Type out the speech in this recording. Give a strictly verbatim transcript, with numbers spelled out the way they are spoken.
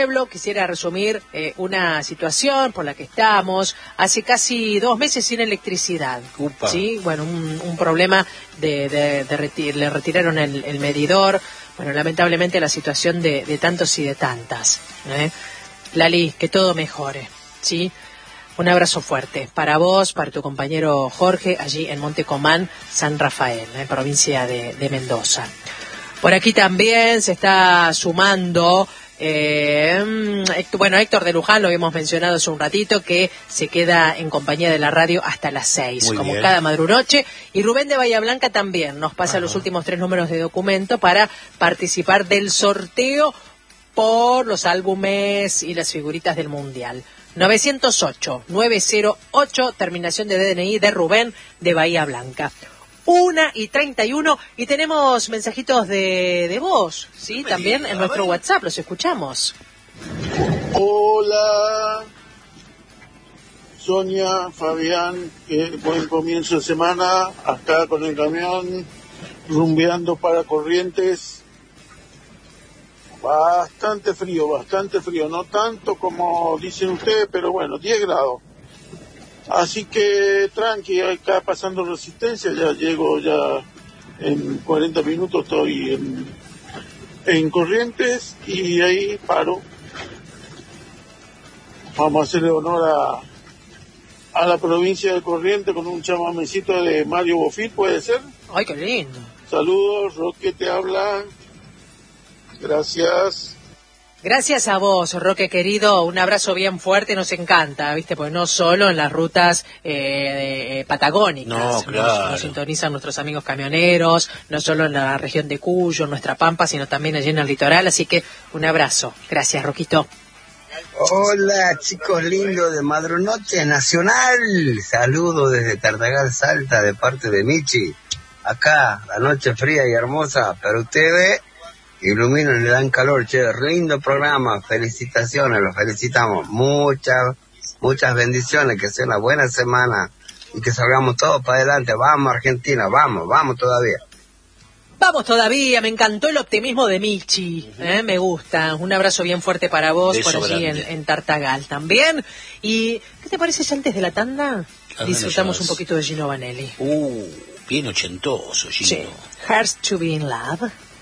pueblo. Quisiera resumir eh, una situación por la que estamos hace casi dos meses sin electricidad. Upa. Sí, bueno, un, un problema de, de, de reti- le retiraron el, el medidor. Bueno, lamentablemente la situación de, de tantos y de tantas. ¿eh? Lali, que todo mejore, ¿sí? Un abrazo fuerte para vos, para tu compañero Jorge, allí en Monte Comán, San Rafael, en provincia de, de Mendoza. Por aquí también se está sumando, eh, bueno, Héctor de Luján, lo habíamos mencionado hace un ratito, que se queda en compañía de la radio hasta las seis, Muy como bien. cada madrunoche. Y Rubén de Bahía Blanca también nos pasa Ajá. los últimos tres números de documento para participar del sorteo por los álbumes y las figuritas del Mundial. novecientos ocho, novecientos ocho, terminación de D N I de Rubén de Bahía Blanca. Una y treinta y uno, y tenemos mensajitos de, de voz, ¿sí? No También diga, en nuestro WhatsApp, los escuchamos. Hola, Sonia, Fabián, eh, buen comienzo de semana, acá con el camión, rumbeando para Corrientes. Bastante frío, bastante frío, no tanto como dicen ustedes, pero bueno, diez grados. Así que tranqui, acá pasando Resistencia, ya llego ya en cuarenta minutos, estoy en, en Corrientes y ahí paro. Vamos a hacerle honor a, a la provincia de Corrientes con un chamamecito de Mario Bofil, ¿puede ser? Ay, qué lindo. Saludos, Roque te habla. Gracias. Gracias a vos, Roque querido, un abrazo bien fuerte, nos encanta, ¿viste? Porque no solo en las rutas eh, eh, patagónicas, no, claro. nos, nos sintonizan nuestros amigos camioneros, no solo en la región de Cuyo, en nuestra Pampa, sino también allí en el litoral, así que un abrazo. Gracias, Roquito. Hola, chicos lindos de Madrunoche Nacional, saludos desde Tartagal, Salta, de parte de Michi. Acá, la noche fría y hermosa, pero ustedes iluminan y le dan calor, che, lindo programa, felicitaciones, los felicitamos, muchas, muchas bendiciones, que sea una buena semana y que salgamos todos para adelante, vamos Argentina, vamos, vamos todavía. Vamos todavía, me encantó el optimismo de Michi, ¿eh? Me gusta, un abrazo bien fuerte para vos Beso por allí en, en Tartagal también. ¿Y qué te parece si antes de la tanda disfrutamos un poquito de Gino Vanelli? Uh, bien ochentoso, Gino. Sí, Hearts to be in Love.